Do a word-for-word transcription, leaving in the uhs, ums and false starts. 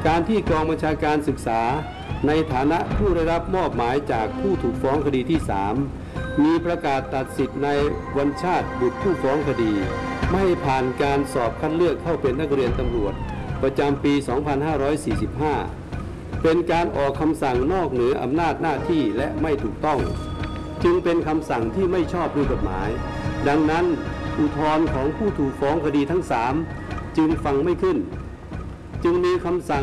การที่กองบัญชาการศึกษาในฐานะผู้ได้รับมอบหมายจากผู้ถูกฟ้องคดีที่สามมีประกาศตัดสิทธิ์ในวันชาติบุตรผู้ฟ้องคดีไม่ให้ผ่านการสอบคัดเลือกเข้าเป็นนักเรียนตำรวจประจำปี สองพันห้าร้อยสี่สิบห้า เป็นการออกคำสั่งนอกเหนืออำนาจหน้าที่และไม่ถูกต้องจึงเป็นคำสั่งที่ไม่ชอบด้วยกฎหมายดังนั้นอุทธรณ์ของผู้ถูกฟ้องคดีทั้งสามจึงฟังไม่ขึ้นจึงมีคำสั่ง